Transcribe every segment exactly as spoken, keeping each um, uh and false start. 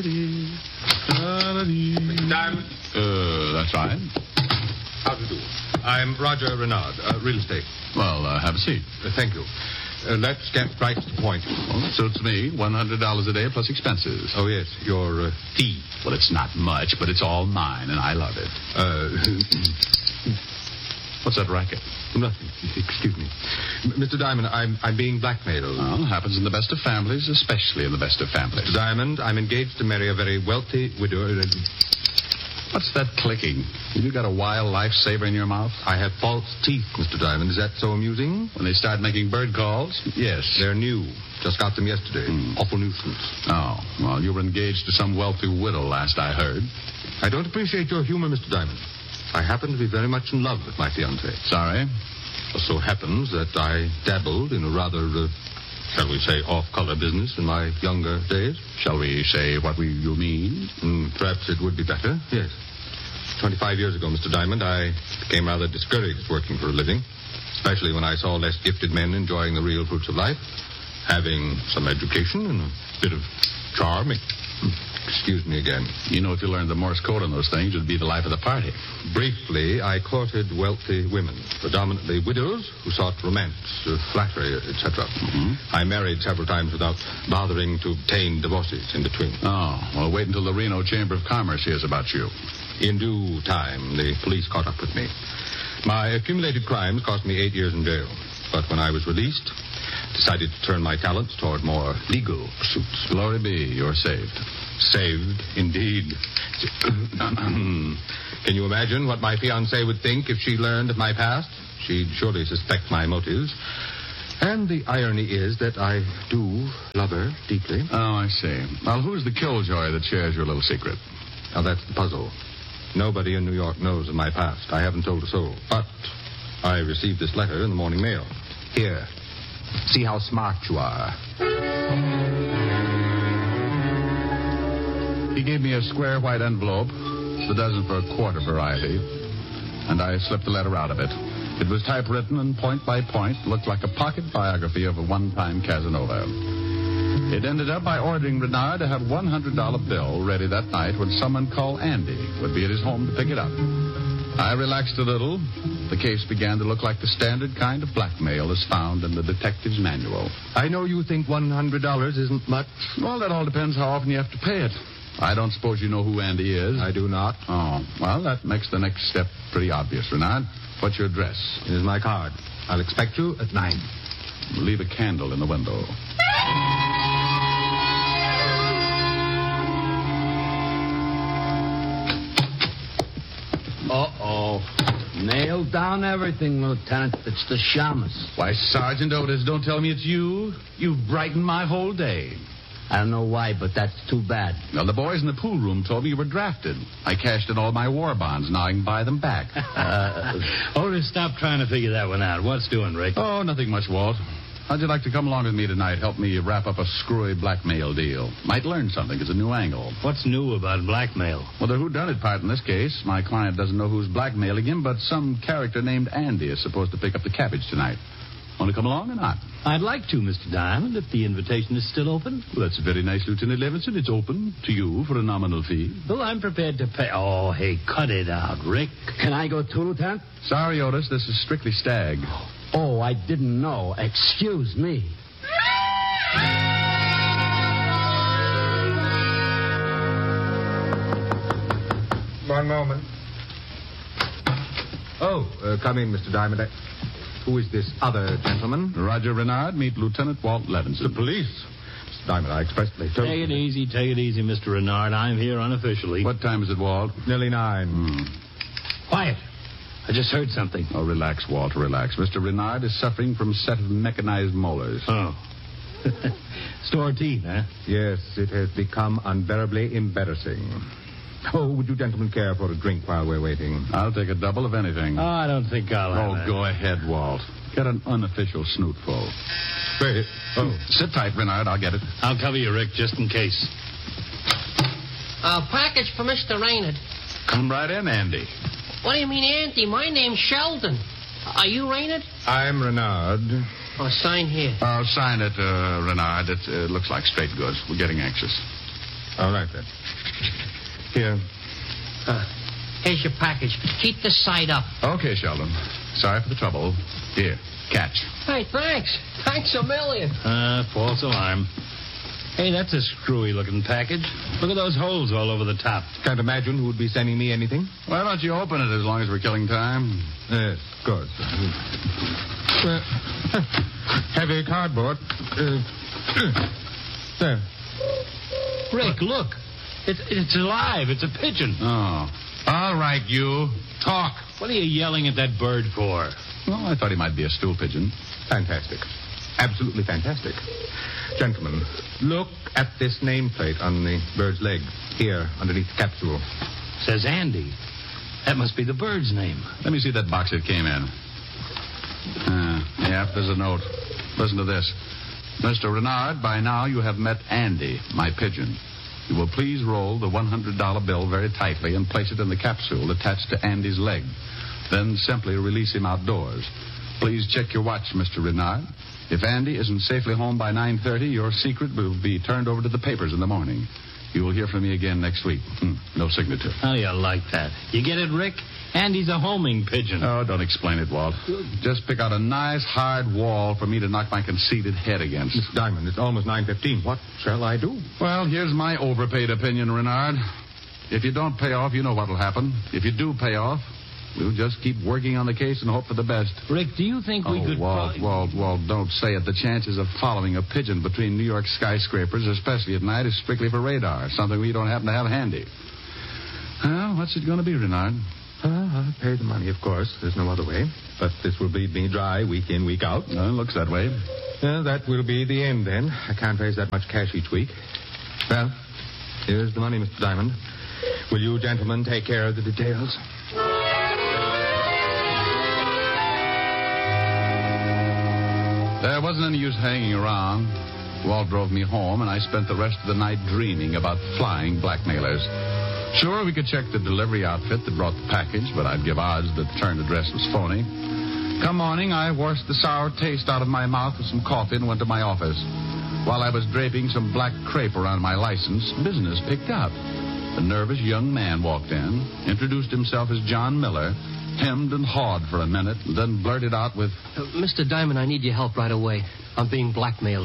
Diamond. Uh, that's right. How do you do? I'm Roger Renard, uh, real estate. Well, uh, have a seat. Uh, thank you. Uh, let's get right to the point. Well, it suits me. one hundred dollars a day plus expenses. Oh, yes, your uh, fee. Well, it's not much, but it's all mine, and I love it. Uh, What's that racket? Nothing. Excuse me. M- Mister Diamond, I'm, I'm being blackmailed. Well, happens in the best of families, especially in the best of families. Mister Diamond, I'm engaged to marry a very wealthy widow. Uh, What's that clicking? You got a wild lifesaver in your mouth? I have false teeth, Mister Diamond. Is that so amusing? When they start making bird calls? Yes. They're new. Just got them yesterday. Hmm. Awful nuisance. Oh, well, you were engaged to some wealthy widow last I heard. I don't appreciate your humor, Mister Diamond. I happen to be very much in love with my fiancée. Sorry? It so happens that I dabbled in a rather, uh, shall we say, off-color business in my younger days. Shall we say what we, you mean? Mm, perhaps it would be better, yes. Twenty-five years ago, Mister Diamond, I became rather discouraged working for a living, especially when I saw less gifted men enjoying the real fruits of life, having some education and a bit of charm. Excuse me again. You know, if you learned the Morse code on those things, it'd be the life of the party. Briefly, I courted wealthy women, predominantly widows who sought romance, uh, flattery, et cetera. Mm-hmm. I married several times without bothering to obtain divorces in between. Oh, well, wait until the Reno Chamber of Commerce hears about you. In due time, the police caught up with me. My accumulated crimes cost me eight years in jail. But when I was released, decided to turn my talents toward more legal pursuits. Glory be, you're saved. Saved, indeed. Can you imagine what my fiancée would think if she learned of my past? She'd surely suspect my motives. And the irony is that I do love her deeply. Oh, I see. Well, who's the killjoy that shares your little secret? Now, that's the puzzle. Nobody in New York knows of my past. I haven't told a soul. But I received this letter in the morning mail. Here. See how smart you are. He gave me a square white envelope, the dozen for a quarter variety, and I slipped the letter out of it. It was typewritten and point by point looked like a pocket biography of a one-time Casanova. It ended up by ordering Renard to have a one hundred dollar bill ready that night when someone called Andy would be at his home to pick it up. I relaxed a little. The case began to look like the standard kind of blackmail as found in the detective's manual. I know you think one hundred dollars isn't much. Well, that all depends how often you have to pay it. I don't suppose you know who Andy is. I do not. Oh, well, that makes the next step pretty obvious, Renard. What's your address? Here's my card. I'll expect you at nine. Leave a candle in the window. Uh-oh. Nailed down everything, Lieutenant. It's the shamus. Why, Sergeant Otis, don't tell me it's you. You've brightened my whole day. I don't know why, but that's too bad. Well, the boys in the pool room told me you were drafted. I cashed in all my war bonds. Now I can buy them back. uh, Otis, stop trying to figure that one out. What's doing, Rick? Oh, nothing much, Walt. How'd you like to come along with me tonight? Help me wrap up a screwy blackmail deal. Might learn something. It's a new angle. What's new about blackmail? Well, the whodunit part in this case. My client doesn't know who's blackmailing him, but some character named Andy is supposed to pick up the cabbage tonight. Want to come along or not? I'd like to, Mister Diamond, if the invitation is still open. Well, that's very nice, Lieutenant Levinson. It's open to you for a nominal fee. Well, I'm prepared to pay. Oh, hey, cut it out, Rick. Can I go too, Lieutenant? Sorry, Otis. This is strictly stag. Oh, I didn't know. Excuse me. One moment. Oh, uh, come in, Mister Diamond. Who is this other gentleman? Roger Renard. Meet Lieutenant Walt Levinson. The police. Mister Diamond, I expressly told Take you. it easy, take it easy, Mister Renard. I'm here unofficially. What time is it, Walt? Nearly nine. Hmm. Quiet. I just heard something. Oh, relax, Walt, relax. Mister Renard is suffering from a set of mechanized molars. Oh. Store teeth, huh? Yes, it has become unbearably embarrassing. Oh, would you gentlemen care for a drink while we're waiting? I'll take a double of anything. Oh, I don't think I'll have Oh, it. go ahead, Walt. Get an unofficial snootful. Wait. Oh. Sit tight, Renard. I'll get it. I'll cover you, Rick, just in case. A package for Mister Raynard. Come right in, Andy. What do you mean, Auntie? My name's Sheldon. Are you Raynard? I'm Renard. Oh, sign here. I'll sign it, uh, Renard. It uh, looks like straight goods. We're getting anxious. All right, then. Here. Uh, here's your package. Keep this side up. Okay, Sheldon. Sorry for the trouble. Here, catch. Hey, thanks. Thanks a million. Uh, false alarm. Hey, that's a screwy-looking package. Look at those holes all over the top. Can't imagine who would be sending me anything. Why don't you open it as long as we're killing time? Yes, of course. Uh, heavy cardboard. Uh, there. Rick, look. It's, it's alive. It's a pigeon. Oh. All right, you. Talk. What are you yelling at that bird for? Well, I thought he might be a stool pigeon. Fantastic. Absolutely fantastic. Gentlemen, look at this nameplate on the bird's leg. Here, underneath the capsule. Says Andy. That must be the bird's name. Let me see that box it came in. Uh, yeah, there's a note. Listen to this. Mister Renard, by now you have met Andy, my pigeon. You will please roll the one hundred dollar bill very tightly and place it in the capsule attached to Andy's leg. Then simply release him outdoors. Please check your watch, Mister Renard. If Andy isn't safely home by nine thirty, your secret will be turned over to the papers in the morning. You will hear from me again next week. Hmm, no signature. How do you like that? You get it, Rick? Andy's a homing pigeon. Oh, don't explain it, Walt. Just pick out a nice, hard wall for me to knock my conceited head against. Mister Diamond, it's almost nine fifteen. What shall I do? Well, here's my overpaid opinion, Renard. If you don't pay off, you know what'll happen. If you do pay off, we'll just keep working on the case and hope for the best. Rick, do you think we oh, could... Walt, pro- Walt, Walt, don't say it. The chances of following a pigeon between New York skyscrapers, especially at night, is strictly for radar, something we don't happen to have handy. Well, what's it going to be, Renard? Uh, I'll pay the money, of course. There's no other way. But this will bleed me dry week in, week out. Well, it looks that way. Uh, that will be the end, then. I can't raise that much cash each week. Well, here's the money, Mister Diamond. Will you gentlemen take care of the details? There wasn't any use hanging around. Walt drove me home, and I spent the rest of the night dreaming about flying blackmailers. Sure, we could check the delivery outfit that brought the package, but I'd give odds that the return address was phony. Come morning, I washed the sour taste out of my mouth with some coffee and went to my office. While I was draping some black crepe around my license, business picked up. A nervous young man walked in, introduced himself as John Miller, hemmed and hawed for a minute, and then blurted out with... Uh, Mister Diamond, I need your help right away. I'm being blackmailed.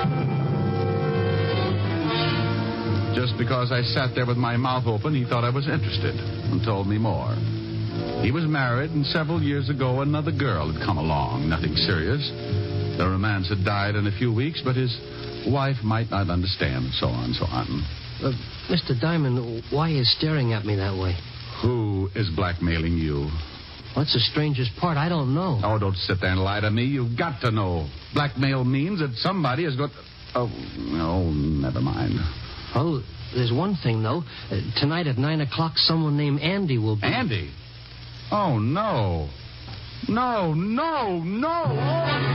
Just because I sat there with my mouth open, he thought I was interested and told me more. He was married, and several years ago another girl had come along. Nothing serious. The romance had died in a few weeks, but his wife might not understand, so on, so on. Uh, Mister Diamond, why are you staring at me that way? Who is blackmailing you? What's the strangest part? I don't know. Oh, don't sit there and lie to me. You've got to know. Blackmail means that somebody has got... Oh, no, never mind. Oh, there's one thing, though. Uh, tonight at nine o'clock, someone named Andy will be... Andy? Oh, no. No, no, no.